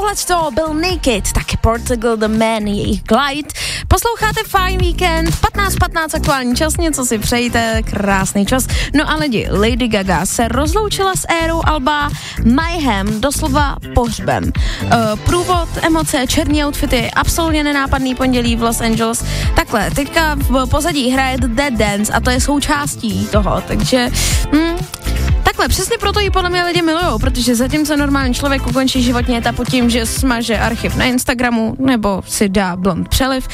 Tohleto byl Naked, taky Portugal The Man, jejich Glide. Posloucháte Fajn víkend, 15:15 aktuální čas, něco si přejte, krásný čas. No a lidi, Lady Gaga se rozloučila s érou alba Mayhem, doslova pohřbem. Průvod, emoce, černý outfity, absolutně nenápadný pondělí v Los Angeles. Takhle, teďka v pozadí hraje The Dead Dance a to je součástí toho, takže... Takhle, přesně proto ji podle mě lidi milujou, protože zatímco normální člověk ukončí životní etapu tím, že smaže archiv na Instagramu nebo si dá blond přeliv,